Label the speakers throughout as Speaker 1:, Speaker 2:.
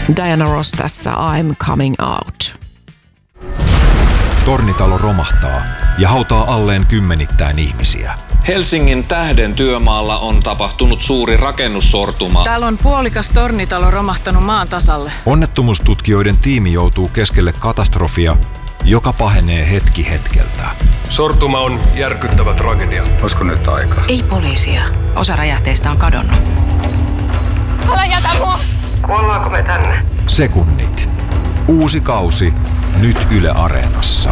Speaker 1: Diana Ross tässä I'm Coming Out.
Speaker 2: Tornitalo romahtaa ja hautaa alleen kymmenittäin ihmisiä.
Speaker 3: Helsingin Tähden työmaalla on tapahtunut suuri rakennussortuma.
Speaker 4: Täällä on puolikas tornitalo romahtanut maan tasalle.
Speaker 2: Onnettomuustutkijoiden tiimi joutuu keskelle katastrofia, joka pahenee hetki hetkeltä.
Speaker 5: Sortuma on järkyttävä tragedia.
Speaker 6: Olisiko nyt aikaa?
Speaker 7: Ei poliisia. Osa räjähteistä on kadonnut.
Speaker 8: Älä jätä mua!
Speaker 6: Kuollaanko me tänne?
Speaker 2: Sekunnit. Uusi kausi. Nyt Yle Areenassa.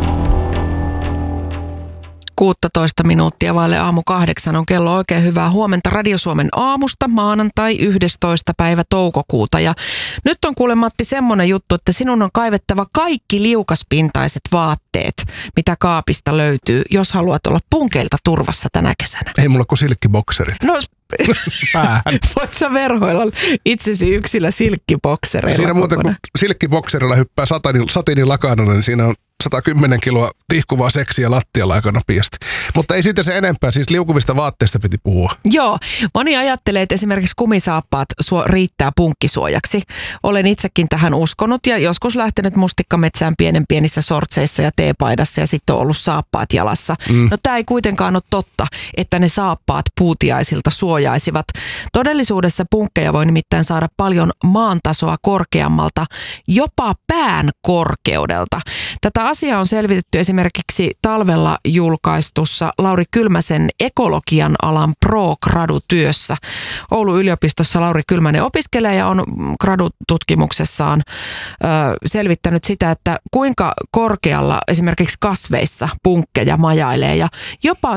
Speaker 1: 16 minuuttia vaille aamu 8 on kello. Oikein hyvää huomenta Radio Suomen aamusta, maanantai 11. päivä toukokuuta. Ja nyt on kuule Matti semmoinen juttu, että sinun on kaivettava kaikki liukaspintaiset vaatteet, mitä kaapista löytyy, jos haluat olla punkeilta turvassa tänä kesänä.
Speaker 9: Ei mulla kuin silkkibokserit.
Speaker 1: No
Speaker 9: päähän.
Speaker 1: Voit sä verhoilla itsesi yksillä silkkiboksereilla.
Speaker 9: Siinä muuten kun silkkibokserilla hyppää satiinilakanalle, niin siinä on 110 kiloa tihkuvaa seksiä lattialla aika nopeasti. Mutta ei siitä se enempää, siis liukuvista vaatteista piti puhua.
Speaker 1: Joo, moni ajattelee, että esimerkiksi kumisaappaat riittää punkkisuojaksi. Olen itsekin tähän uskonut ja joskus lähtenyt mustikkametsään pienissä sortseissa ja teepaidassa ja sitten on ollut saappaat jalassa. No tämä ei kuitenkaan ole totta, että ne saappaat puutiaisilta suojaisivat. Todellisuudessa punkkeja voi nimittäin saada paljon maantasoa korkeammalta, jopa pään korkeudelta. Tätä asiaa on selvitetty esimerkiksi talvella julkaistussa Lauri Kylmäsen ekologian alan pro-gradutyössä. Oulun yliopistossa Lauri Kylmänen opiskelee ja on gradututkimuksessaan selvittänyt sitä, että kuinka korkealla esimerkiksi kasveissa punkkeja majailee ja jopa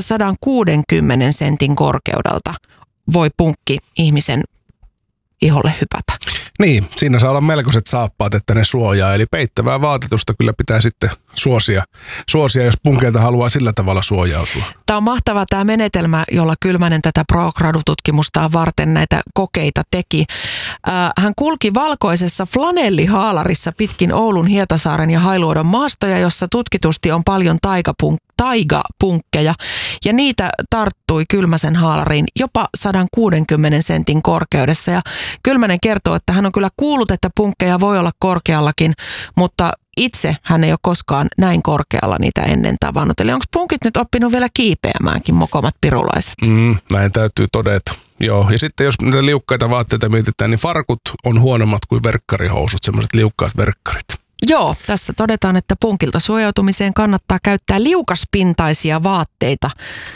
Speaker 1: 160 sentin korkeudelta voi punkki ihmisen iholle hypätä.
Speaker 9: Niin, siinä saa olla melkoiset saappaat, että ne suojaa. Eli peittävää vaatetusta kyllä pitää sitten suosia, jos punkeilta haluaa sillä tavalla suojautua.
Speaker 1: Tämä on mahtava tämä menetelmä, jolla Kylmänen tätä pro-gradututkimustaan varten näitä kokeita teki. Hän kulki valkoisessa flanellihaalarissa pitkin Oulun, Hietasaaren ja Hailuodon maastoja, jossa tutkitusti on paljon taigapunkkeja. Ja niitä tarttui Kylmäsen haalariin jopa 160 sentin korkeudessa. Ja Kylmänen kertoo, että hän on kyllä kuullut, että punkkeja voi olla korkeallakin, mutta itse hän ei ole koskaan näin korkealla niitä ennen tavannut. Eli onko punkit nyt oppinut vielä kiipeämäänkin, mokomat pirulaiset?
Speaker 9: Näin täytyy todeta. Joo, ja sitten jos niitä liukkaita vaatteita mietitään, niin farkut on huonommat kuin verkkarihousut, semmoiset liukkaat verkkarit.
Speaker 1: Joo, tässä todetaan, että punkilta suojautumiseen kannattaa käyttää liukaspintaisia vaatteita,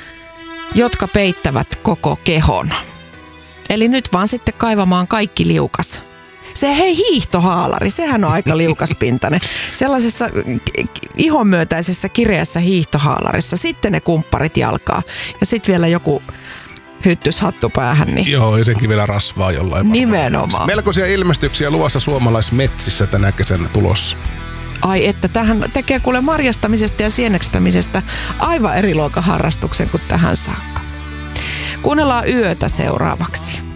Speaker 1: jotka peittävät koko kehon. Eli nyt vaan sitten kaivamaan kaikki liukas. Se hiihtohaalari, sehän on aika liukaspintainen. Sellaisessa ihonmyötäisessä kireässä hiihtohaalarissa. Sitten ne kumpparit jalkaa ja sitten vielä joku hyttyshattu päähän. Niin.
Speaker 9: Joo, ja senkin vielä rasvaa jollain.
Speaker 1: Nimenomaan.
Speaker 9: Melkoisia ilmestyksiä luvassa suomalaismetsissä tänä kesänä tulossa.
Speaker 1: Ai että tähän tekee kuule marjastamisesta ja sienekstämisestä aivan eri luokan harrastuksen kuin tähän saakka. Kuunnellaan Yötä seuraavaksi.